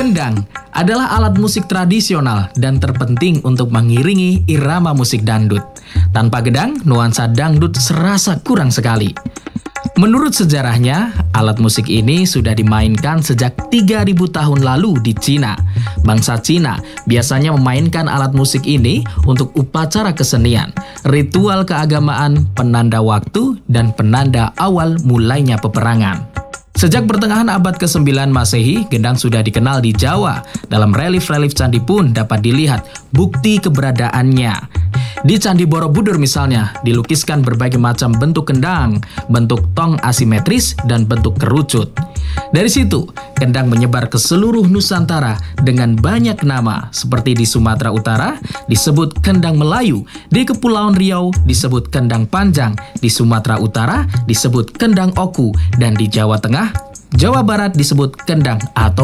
Kendang adalah alat musik tradisional dan terpenting untuk mengiringi irama musik dangdut. Tanpa gedang, nuansa dangdut serasa kurang sekali. Menurut sejarahnya, alat musik ini sudah dimainkan sejak 3000 tahun lalu di Cina. Bangsa Cina biasanya memainkan alat musik ini untuk upacara kesenian, ritual keagamaan, penanda waktu, dan penanda awal mulainya peperangan. Sejak pertengahan abad ke-9 Masehi, gendang sudah dikenal di Jawa. Dalam relief-relief candi pun dapat dilihat bukti keberadaannya. Di Candi Borobudur misalnya, dilukiskan berbagai macam bentuk kendang, bentuk tong asimetris, dan bentuk kerucut. Dari situ, kendang menyebar ke seluruh Nusantara dengan banyak nama, seperti di Sumatera Utara disebut kendang Melayu, di Kepulauan Riau disebut kendang panjang, di Sumatera Utara disebut kendang oku, dan di Jawa Tengah, Jawa Barat disebut kendang atau